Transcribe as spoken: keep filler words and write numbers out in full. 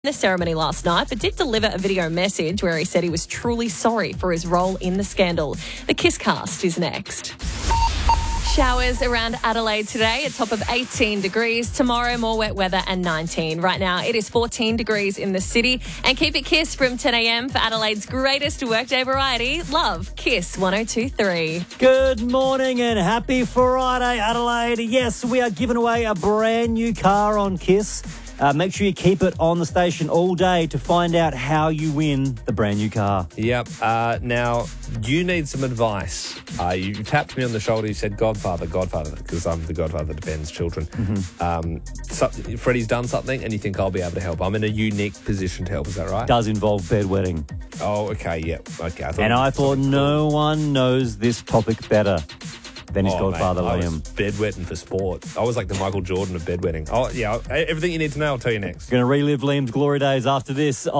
the ceremony last night, but did deliver a video message where he said he was truly sorry for his role in the scandal. The Kiss Cast is next. Showers around Adelaide today, a top of eighteen degrees. Tomorrow, more wet weather and nineteen. Right now, it is fourteen degrees in the city. And keep it Kiss from ten a.m. for Adelaide's greatest workday variety. Love, Kiss one oh two point three. Good morning and happy Friday, Adelaide. Yes, we are giving away a brand new car on Kiss. Uh, make sure you keep it on the station all day to find out how you win the brand new car. Yep. Uh, now, you need some advice. Uh, you tapped me on the shoulder. You said, Godfather, Godfather, because I'm the godfather to Ben's children. Mm-hmm. Um, so, Freddie's done something and you think I'll be able to help. I'm in a unique position to help. Is that right? Does involve bedwetting. Oh, okay. Yep. Okay. I thought and I thought no cool. one knows this topic better than his oh, godfather, mate, I Liam. was bedwetting for sport. I was like the Michael Jordan of bedwetting. Oh, yeah. Everything you need to know, I'll tell you next. Going to relive Liam's glory days after this.